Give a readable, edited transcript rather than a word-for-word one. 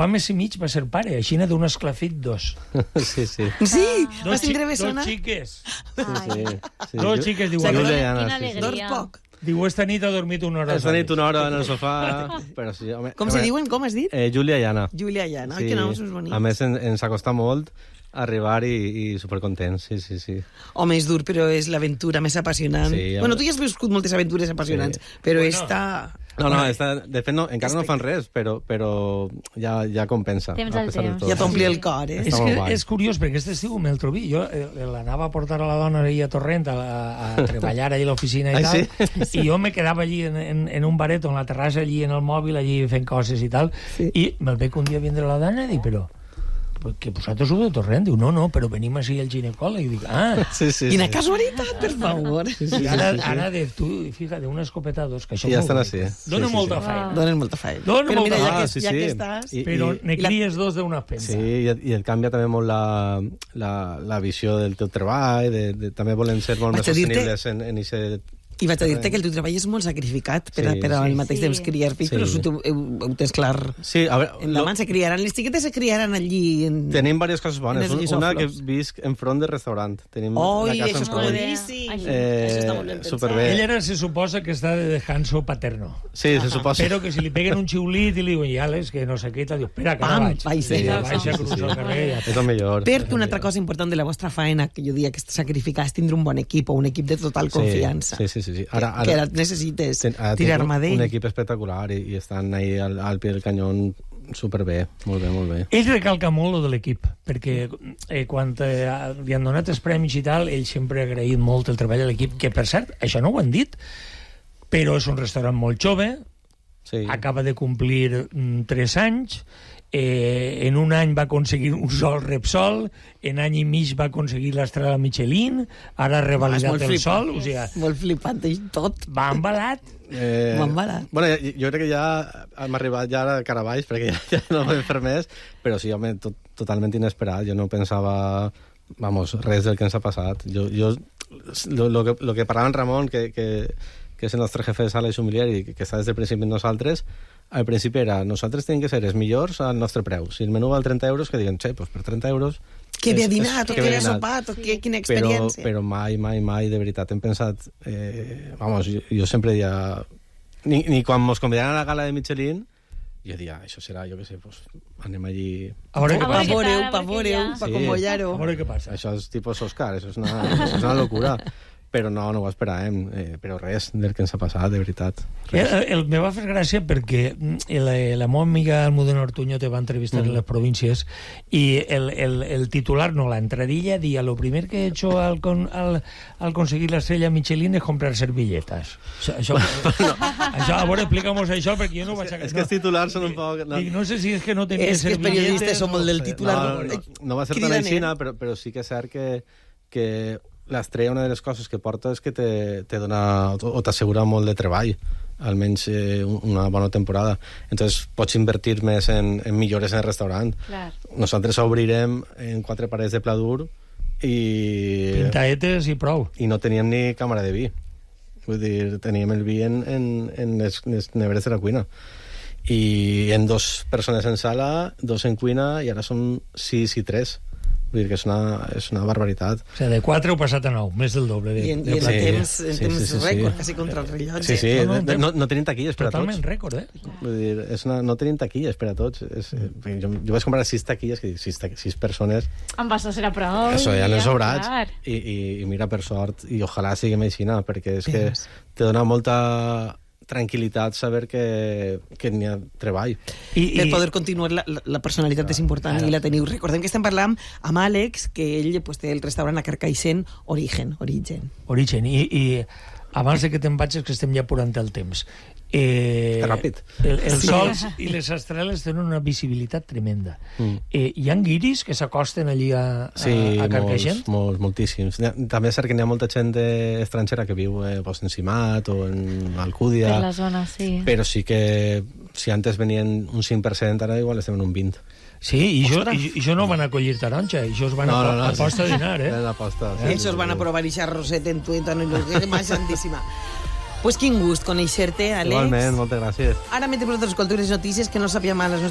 fa mes i mig va ser pare, així n'ha d'un esclafit dos. Sí, sí. Sí, vas tindre Dos bessona. xiques. Sí. Dos xiques, diu. Júlia i Quina Anna, sí. alegria. Dorm poc. Diu, esta nit ha dormit una hora. Esta nit una hora en el sofà, però sí, home... Com se diuen? Com has dit? Júlia i Anna. Júlia i Anna. Ai, que noms més bonics. A més, ens acosta molt arribar i supercontents, sí. Home, és dur, però és l'aventura més apassionant. Sí, Bueno, tu ja has viscut moltes aventures apassionants, però esta... No, de fet, encara no fan res, però ja compensa. Temps a al pesar de temps. tot. Ja t'ompli el cor, eh? És Està que molt guai. és curiós, perquè aquest estiu me'l trobí. Jo l'anava a portar a la dona ahir a Torrent a treballar allà a l'oficina i tal, i jo me quedava allí en un baret, en la terrassa, allí en el mòbil, allí fent coses i tal, i me'l veig un dia vindre la dona i dic, però que vosaltres sou de Torrent? Diu, no, però venim així al ginecòleg. I dic, Sí. Quina casualitat, per favor. I ara tu, fíjate, una escopeta dos, que això I ja és estan molt així. bonic. Dóna molta feina. Donen molta feina. Donen Però mira, molta ja feina. que Sí, estàs... Però ne cries dos d'una pensa. Sí, i et canvia també molt la visió del teu treball, també volen ser molt Vaig més a dir-te- sostenibles en aquest... I vaig a dir-te que el teu treball és molt sacrificat per Sí, al sí. mateix Sí. temps criar fills, Sí. però ho tens clar. Sí, a veure... Endavant se criaran, les xiquetes se criaran allí. Tenim diverses coses bones. En els Una que guisòflos. visc enfront del restaurant. Tenim Oi, la casa això és enfront. boníssim. Això està molt ben pensat. Superbé. Ell ara se suposa que està de descanso paterno. Sí, se suposa. Però que si li peguen un xiulit i li diuen, ja, les que no sé què, i tal, diu, espera, que Pam, no vaig. vaig, Sí, sí. baixa, cruza el carrer i ja. És el millor. Per una altra cosa important de la vostra feina, que jo diria que sacrificar és tindre un bon equip o un equip de total confiança. Sí. Que ara necessites Ara tirar-me tens un d'ell. equip espectacular i estan ahí al pie del canyón superbé. Molt bé. Ell recalca molt lo de l'equip, perquè quan li han donat els premis i tal, ell sempre ha agraït molt el treball de l'equip, que per cert, això no ho han dit, però és un restaurant molt jove, Sí. acaba de complir 3 anys, en un any va aconseguir un sol Repsol, en any i mig va aconseguir l'estrella Michelin, ara ha revalidat el sol, o sigui, Molt flipant i tot. va embalat. M'embalat. Bueno, jo crec que ja hem arribat ja a cara baix, perquè ja no podem fer més, però sí, home, totalment inesperat. Jo no pensava, res del que ens ha passat. Lo que parlava en Ramon, que és el nostre jefe de sala i sommelier i que està des del principi amb nosaltres, al principi era, nosaltres tenim que ser els millors al nostre preu. Si el menú val 30 euros, que diguen, doncs per 30 euros... Que bé ha dinat, o que bé ha dinat. sopat, o quina experiència. Però mai, de veritat, hem pensat... jo sempre dia... Ni quan mos convidaran a la gala de Michelin, jo dia, això serà, jo què sé, pues, anem allí... A veure què passa. Pavoreu, pa convollar-ho. A veure què passa. Això és tipus Oscar, això és una locura. Però no ho esperàvem, però res del que ens ha passat, de veritat. Me va fer gràcia perquè la meva amiga Almudena Ortuño te va entrevistar en les províncies y el titular, no, la entradilla, decía, lo primer que he hecho al conseguir la estrella Michelin es comprar servilletas. Això, a veure, explica'm això, perquè jo no vaig a... És que els titulars són un poc... No sé si és que no tenia És que els servilletes... periodistes som molt del titular. No va ser tan així, però sí que és cert que l'estrella, una de les coses que porta és que te dona o t'assegura molt de treball, almenys una bona temporada. Entonces pots invertir més en millores en el restaurant. Clar. Nosaltres obrirem en 4 parets de pla dur i Pintaetes i prou. i no teníem ni càmera de vi. Vull dir, teníem el vi en les neveres de la cuina. I en 2 persones en sala, 2 en cuina, i ara són 6 i 3. Vull dir que és una barbaritat. O sigui, de 4 heu passat a 9, més del doble. I en temps rècord, quasi contra el rellotge. Sí, no tenim taquilles per a tots. Totalment rècord, Vull dir, no tenim taquilles per a tots. Jo vaig comprar 6 taquilles, que 6 persones... Amb això serà prou. Això ja n'he sobrats. Clar. I mira, per sort, i ojalà siguem així, perquè és que te dona molta tranquil·litat saber que n'hi ha treball. Per poder continuar, la personalitat és important i la teniu. Recordem que estem parlant amb Àlex, que ell té el restaurant a Carcaixent Origen. I abans de que te'n vagis, que estem ja apurant el temps, Ràpid. Els sols i les estreles tenen una visibilitat tremenda. Hi ha guiris que s'acosten allí a Carcaixent? Sí, moltíssims. També és cert que n'hi ha molta gent estrangera que viu en Simat o en Alcúdia. Per la zona, sí. Però sí que si antes venien un 5%, ara igual estem en un 20%. Sí, i això no van a collir taronja, i això es van a posta a dinar, Ells van a provar ixa roseta en tuétano i que és maixandíssima. Pues quin gust conèixer-te, Àlex. Igualment, moltes gràcies. Ara mentre vosaltres escolteu les notícies, que no sàpia mal les